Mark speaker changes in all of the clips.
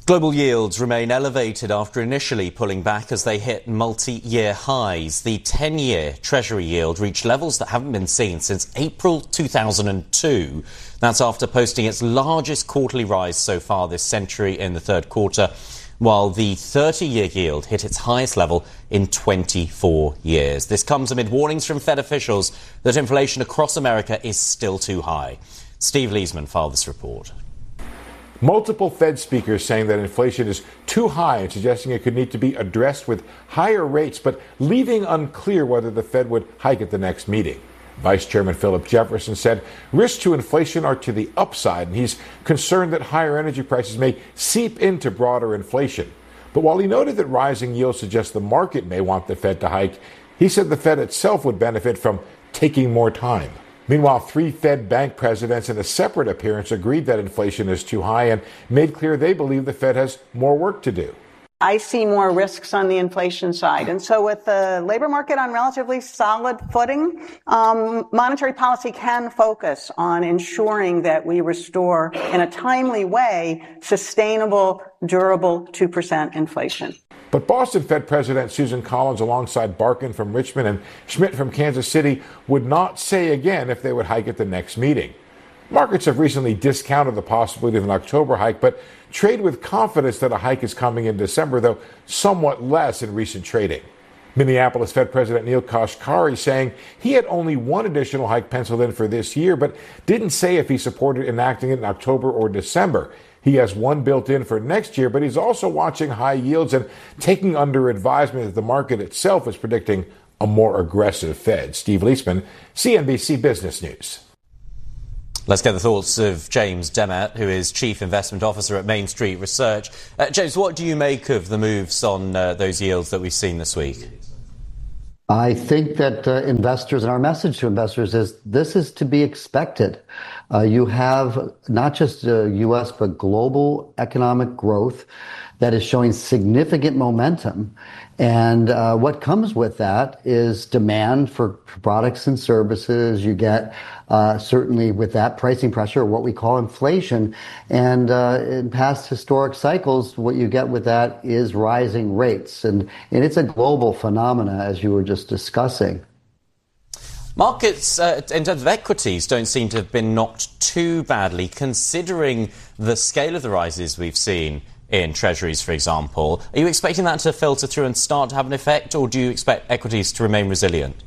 Speaker 1: Global yields remain elevated after initially pulling back as they hit multi-year highs. The 10-year Treasury yield reached levels that haven't been seen since April 2002. That's after posting its largest quarterly rise so far this century in the third quarter, while the 30-year yield hit its highest level in 24 years. This comes amid warnings from Fed officials that inflation across America is still too high. Steve Leisman filed this report.
Speaker 2: Multiple Fed speakers saying that inflation is too high and suggesting it could need to be addressed with higher rates, but leaving unclear whether the Fed would hike at the next meeting. Vice Chairman Philip Jefferson said risks to inflation are to the upside, and he's concerned that higher energy prices may seep into broader inflation. But while he noted that rising yields suggest the market may want the Fed to hike, he said the Fed itself would benefit from taking more time. Meanwhile, 3 Fed bank presidents in a separate appearance agreed that inflation is too high and made clear they believe the Fed has more work to do.
Speaker 3: I see more risks on the inflation side. And so with the labor market on relatively solid footing, monetary policy can focus on ensuring that we restore in a timely way sustainable, durable 2% inflation.
Speaker 2: But Boston Fed President Susan Collins, alongside Barkin from Richmond and Schmidt from Kansas City, would not say again if they would hike at the next meeting. Markets have recently discounted the possibility of an October hike, but trade with confidence that a hike is coming in December, though somewhat less in recent trading. Minneapolis Fed President Neel Kashkari saying he had only one additional hike penciled in for this year, but didn't say if he supported enacting it in October or December. He has one built in for next year, but he's also watching high yields and taking under advisement that the market itself is predicting a more aggressive Fed. Steve Leisman, CNBC Business News.
Speaker 1: Let's get the thoughts of James Demmett, who is Chief Investment Officer at Main Street Research. James, what do you make of the moves on those yields that we've seen this week?
Speaker 4: I think that investors, and our message to investors is this is to be expected. You have not just U.S. but global economic growth that is showing significant momentum. And what comes with that is demand for products and services. You get certainly with that pricing pressure, what we call inflation. And in past historic cycles, what you get with that is rising rates. And it's a global phenomena, as you were just discussing.
Speaker 1: Markets, in terms of equities, don't seem to have been knocked too badly, considering the scale of the rises we've seen in treasuries, for example. Are you expecting that to filter through and start to have an effect, or do you expect equities to remain resilient?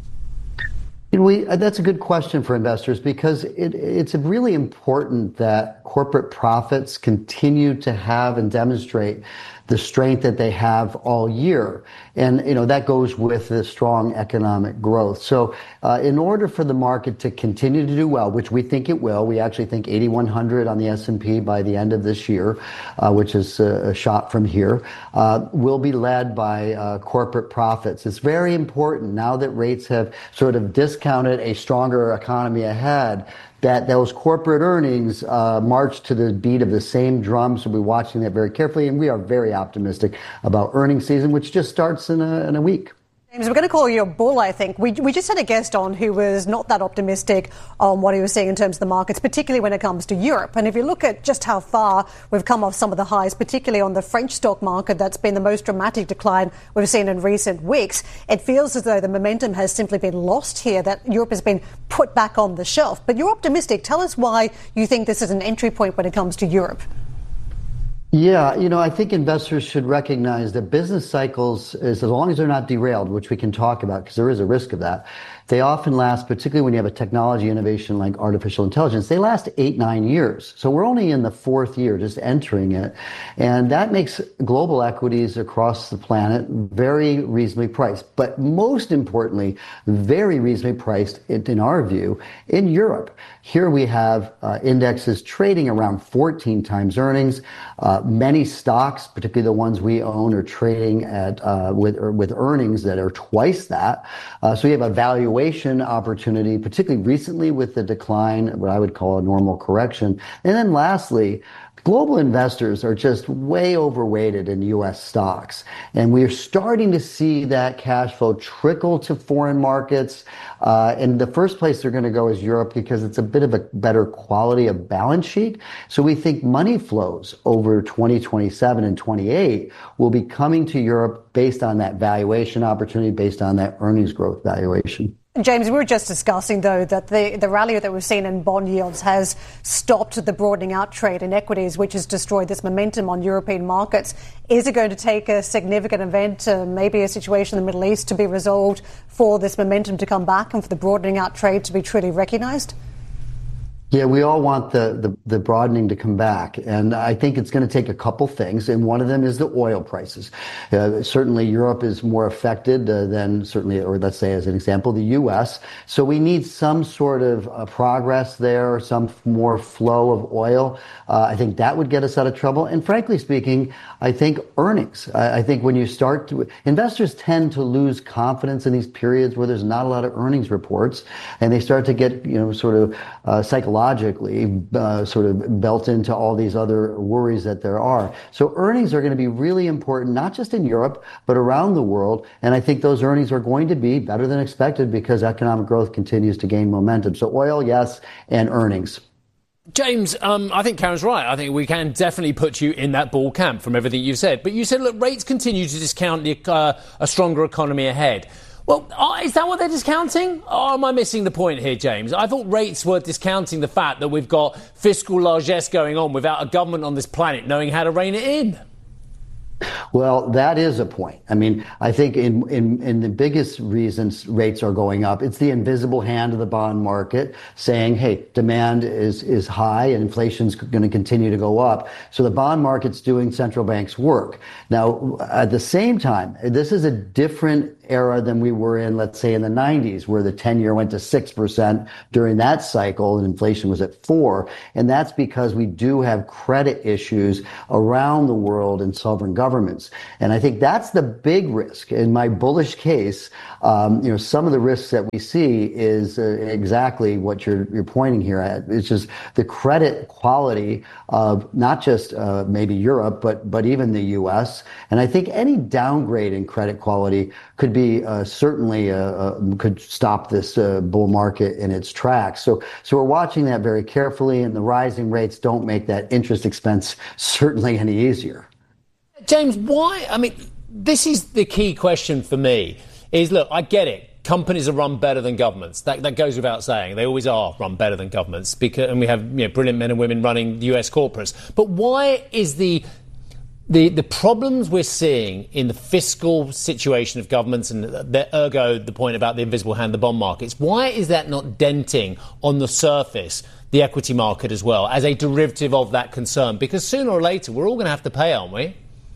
Speaker 4: That's a good question for investors, because it's really important that corporate profits continue to have and demonstrate the strength that they have all year. And, that goes with the strong economic growth. So in order for the market to continue to do well, which we think it will, we actually think 8,100 on the S&P by the end of this year, which is a shot from here, will be led by corporate profits. It's very important now that rates have sort of discounted a stronger economy ahead, that those corporate earnings march to the beat of the same drum. So we're watching that very carefully, and we are very optimistic about earnings season, which just starts in a week.
Speaker 5: James, we're going to call you a bull, I think. We just had a guest on who was not that optimistic on what he was seeing in terms of the markets, particularly when it comes to Europe. And if you look at just how far we've come off some of the highs, particularly on the French stock market, that's been the most dramatic decline we've seen in recent weeks. It feels as though the momentum has simply been lost here, that Europe has been put back on the shelf. But you're optimistic. Tell us why you think this is an entry point when it comes to Europe.
Speaker 4: Yeah, I think investors should recognize that business cycles, as long as they're not derailed, which we can talk about because there is a risk of that, they often last, particularly when you have a technology innovation like artificial intelligence, they last 8-9 years. So we're only in the 4th year, just entering it. And that makes global equities across the planet very reasonably priced. But most importantly, very reasonably priced, in our view, in Europe. Here we have indexes trading around 14 times earnings. Many stocks, particularly the ones we own, are trading at with earnings that are twice that. So you have a valuation valuation opportunity, particularly recently with the decline, what I would call a normal correction. And then lastly, global investors are just way overweighted in U.S. stocks. And we are starting to see that cash flow trickle to foreign markets. And the first place they're going to go is Europe because it's a bit of a better quality of balance sheet. So we think money flows over 2027 and 28 will be coming to Europe based on that valuation opportunity, based on that earnings growth valuation.
Speaker 5: James, we were just discussing, though, that the rally that we've seen in bond yields has stopped the broadening out trade in equities, which has destroyed this momentum on European markets. Is it going to take a significant event, maybe a situation in the Middle East, to be resolved for this momentum to come back and for the broadening out trade to be truly recognised?
Speaker 4: Yeah, we all want the broadening to come back. And I think it's going to take a couple things. And one of them is the oil prices. Certainly Europe is more affected than certainly, or let's say as an example, the U.S. So we need some sort of progress there, some more flow of oil. I think that would get us out of trouble. And frankly speaking, I think earnings. I think when you start to, investors tend to lose confidence in these periods where there's not a lot of earnings reports, and they start to get, sort of psychologically sort of built into all these other worries that there are. So earnings are going to be really important, not just in Europe, but around the world. And I think those earnings are going to be better than expected because economic growth continues to gain momentum. So oil, yes, and earnings.
Speaker 6: James, I think Karen's right. I think we can definitely put you in that bull camp from everything you've said. But you said, look, rates continue to discount a stronger economy ahead. Well, is that what they're discounting? Or am I missing the point here, James? I thought rates were discounting the fact that we've got fiscal largesse going on without a government on this planet knowing how to rein it in.
Speaker 4: Well, that is a point. I mean, I think in the biggest reasons rates are going up, it's the invisible hand of the bond market saying, hey, demand is high and inflation's going to continue to go up. So the bond market's doing central banks' work. Now, at the same time, this is a different era than we were in, let's say, in the 90s, where the 10-year went to 6% during that cycle and inflation was at 4%. And that's because we do have credit issues around the world in sovereign governments. And I think that's the big risk. In my bullish case, some of the risks that we see is exactly what you're pointing here at. It's just the credit quality of not just maybe Europe, but even the U.S. And I think any downgrade in credit quality could be certainly could stop this bull market in its tracks. So we're watching that very carefully, and the rising rates don't make that interest expense certainly any easier.
Speaker 6: James, why? I mean, this is the key question for me. Is look, I get it. Companies are run better than governments. That goes without saying. They always are run better than governments, and we have brilliant men and women running U.S. corporates. But why is the problems we're seeing in the fiscal situation of governments, and ergo the point about the invisible hand, the bond markets, why is that not denting on the surface the equity market as well as a derivative of that concern? Because sooner or later we're all going to have to pay, aren't we?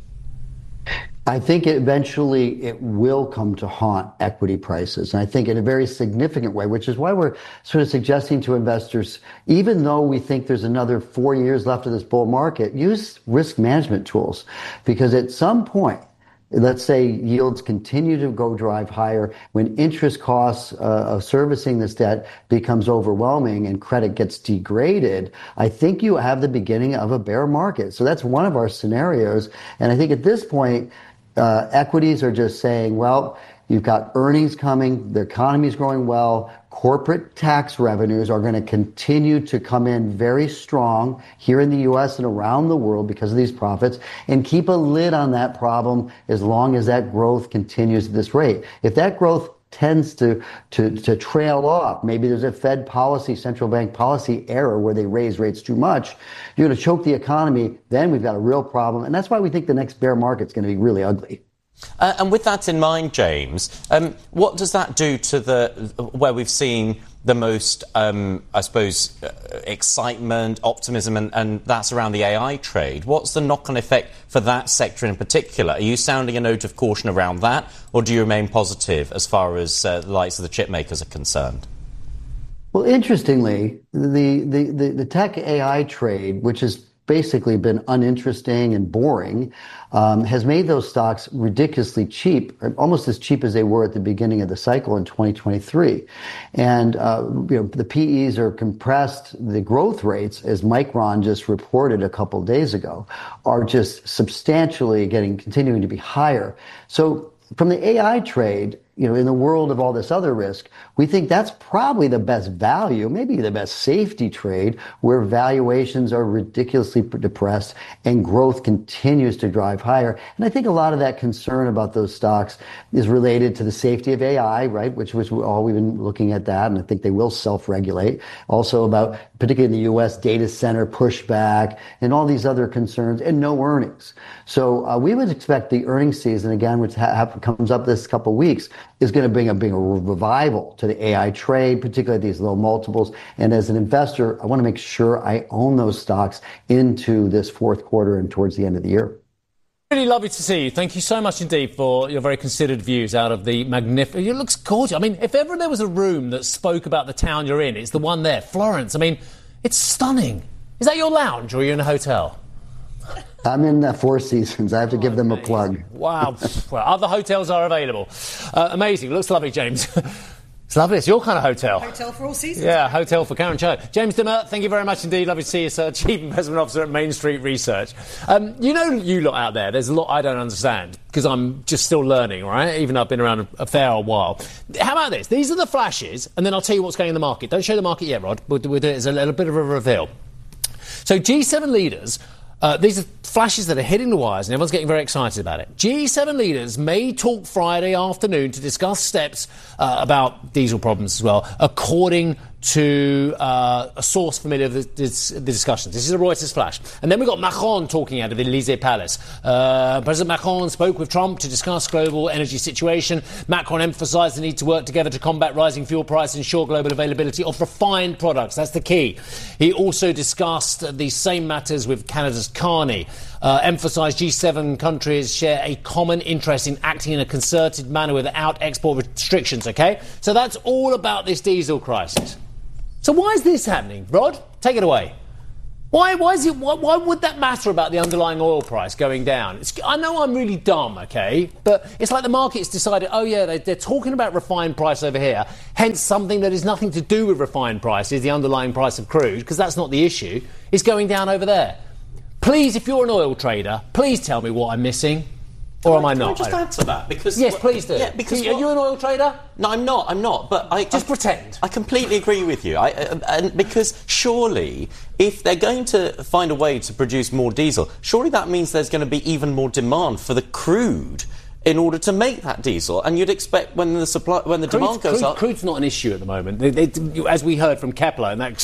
Speaker 4: I think eventually it will come to haunt equity prices. And I think in a very significant way, which is why we're sort of suggesting to investors, even though we think there's another 4 years left of this bull market, use risk management tools. Because at some point, let's say yields continue to go drive higher, when interest costs of servicing this debt becomes overwhelming and credit gets degraded, I think you have the beginning of a bear market. So that's one of our scenarios. And I think at this point, equities are just saying, well, you've got earnings coming, the economy's growing well, corporate tax revenues are going to continue to come in very strong here in the U.S. and around the world because of these profits, and keep a lid on that problem as long as that growth continues at this rate. If that growth tends to trail off, maybe there's a Fed policy, central bank policy error where they raise rates too much, you're going to choke the economy, then we've got a real problem. And that's why we think the next bear market's going to be really ugly.
Speaker 1: And with that in mind, James, what does that do to where we've seen the most, excitement, optimism, and that's around the AI trade? What's the knock-on effect for that sector in particular? Are you sounding a note of caution around that, or do you remain positive as far as the likes of the chip makers are concerned?
Speaker 4: Well, interestingly, the tech AI trade, which is basically been uninteresting and boring, has made those stocks ridiculously cheap, almost as cheap as they were at the beginning of the cycle in 2023. And the PEs are compressed. The growth rates, as Micron just reported a couple of days ago, are just substantially continuing to be higher. So from the AI trade, in the world of all this other risk, we think that's probably the best value, maybe the best safety trade, where valuations are ridiculously depressed and growth continues to drive higher. And I think a lot of that concern about those stocks is related to the safety of AI, right? Which we've been looking at that, and I think they will self-regulate. Also about, particularly in the U.S., data center pushback and all these other concerns, and no earnings. So we would expect the earnings season, again, which comes up this couple of weeks, is going to bring a revival to the AI trade, particularly these low multiples. And as an investor, I want to make sure I own those stocks into this fourth quarter and towards the end of the year.
Speaker 6: Really lovely to see you. Thank you so much indeed for your very considered views out of the magnificent... It looks gorgeous. I mean, if ever there was a room that spoke about the town you're in, it's the one there, Florence. I mean, it's stunning. Is that your lounge or are you in a hotel?
Speaker 4: I'm in the Four Seasons. I have to give them a plug.
Speaker 6: Wow. Well, other hotels are available. Amazing. Looks lovely, James. It's lovely. It's your kind of hotel.
Speaker 5: Hotel for all seasons.
Speaker 6: Yeah, hotel for Karen Cho. James Dimmer, thank you very much indeed. Lovely to see you, sir. Chief Investment Officer at Main Street Research. You lot out there, there's a lot I don't understand because I'm just still learning, right? Even though I've been around a fair while. How about this? These are the flashes, and then I'll tell you what's going in the market. Don't show the market yet, Rod. We'll do it as a little bit of a reveal. So G7 leaders... these are flashes that are hitting the wires and everyone's getting very excited about it. G7 leaders may talk Friday afternoon to discuss steps about diesel problems as well, according to a source familiar with the discussions. This is a Reuters flash. And then we've got Macron talking out of the Élysée Palace. President Macron spoke with Trump to discuss global energy situation. Macron emphasised the need to work together to combat rising fuel prices and ensure global availability of refined products. That's the key. He also discussed these same matters with Canada's Carney. Emphasised G7 countries share a common interest in acting in a concerted manner without export restrictions, okay? So that's all about this diesel crisis. So why is this happening? Rod, take it away. Why would that matter about the underlying oil price going down? I know I'm really dumb, okay? But it's like the market's decided, oh yeah, they're talking about refined price over here, hence something that has nothing to do with refined prices, the underlying price of crude, because that's not the issue, is going down over there. Please, if you're an oil trader, please tell me what I'm missing. Or am I not?
Speaker 1: Can I just answer that? Because
Speaker 6: yes, please do.
Speaker 1: Yeah, because
Speaker 6: are you an oil trader?
Speaker 1: No, I'm not. But
Speaker 6: just pretend.
Speaker 1: I completely agree with you. And because surely, if they're going to find a way to produce more diesel, surely that means there's going to be even more demand for the crude in order to make that diesel. And you'd expect when the demand goes up...
Speaker 6: Crude's not an issue at the moment. As we heard from Kepler, and that